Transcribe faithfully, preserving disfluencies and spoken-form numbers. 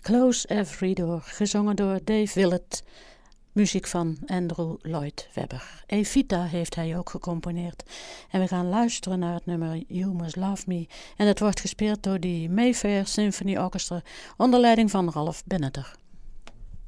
Close Every Door, gezongen door Dave Willett, muziek van Andrew Lloyd Webber. Evita heeft hij ook gecomponeerd. En we gaan luisteren naar het nummer You Must Love Me. En het wordt gespeeld door die Mayfair Symphony Orchestra onder leiding van Ralph Benetter.